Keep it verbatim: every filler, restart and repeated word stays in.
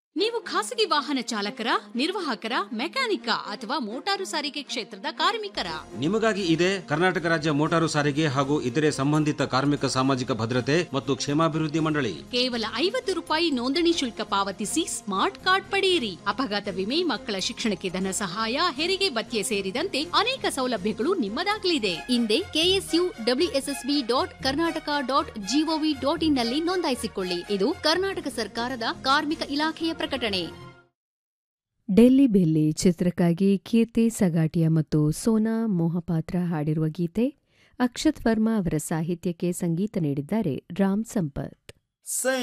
ನೀವು ಖಾಸಗಿ ವಾಹನ ಚಾಲಕರ, ನಿರ್ವಾಹಕರ, ಮೆಕ್ಯಾನಿಕ ಅಥವಾ ಮೋಟಾರು ಸಾರಿಗೆ ಕ್ಷೇತ್ರದ ಕಾರ್ಮಿಕರ? ನಿಮಗಾಗಿ ಇದೆ ಕರ್ನಾಟಕ ರಾಜ್ಯ ಮೋಟಾರು ಸಾರಿಗೆ ಹಾಗೂ ಇತರೆ ಸಂಬಂಧಿತ ಕಾರ್ಮಿಕ ಸಾಮಾಜಿಕ ಭದ್ರತೆ ಮತ್ತು ಕ್ಷೇಮಾಭಿವೃದ್ಧಿ ಮಂಡಳಿ. ಕೇವಲ ಐವತ್ತು ರೂಪಾಯಿ ನೋಂದಣಿ ಶುಲ್ಕ ಪಾವತಿಸಿ ಸ್ಮಾರ್ಟ್ ಕಾರ್ಡ್ ಪಡೆಯಿರಿ. ಅಪಘಾತ ವಿಮೆ, ಮಕ್ಕಳ ಶಿಕ್ಷಣಕ್ಕೆ ಧನ ಸಹಾಯ, ಹೆರಿಗೆ ಭತ್ಯೆ ಸೇರಿದಂತೆ ಅನೇಕ ಸೌಲಭ್ಯಗಳು ನಿಮ್ಮದಾಗಲಿದೆ. ಹಿಂದೆ KSU WSSB dot Karnataka dot gov dot in ನಲ್ಲಿ ನೋಂದಾಯಿಸಿಕೊಳ್ಳಿ. ಇದು ಕರ್ನಾಟಕ ಸರ್ಕಾರದ ಕಾರ್ಮಿಕ ಇಲಾಖೆಯ ಪ್ರಕಟಣೆ. ಡೆಲ್ಲಿ ಬೆಲ್ಲಿ ಚಿತ್ರಕ್ಕಾಗಿ ಕೀರ್ತಿ ಸಗಾಟಿಯ ಮತ್ತು ಸೋನಾ ಮೋಹಪಾತ್ರ ಹಾಡಿರುವ ಗೀತೆ. ಅಕ್ಷತ್ ವರ್ಮಾ ಅವರ ಸಾಹಿತ್ಯಕ್ಕೆ ಸಂಗೀತ ನೀಡಿದ್ದಾರೆ ರಾಮ್ ಸಂಪತ್.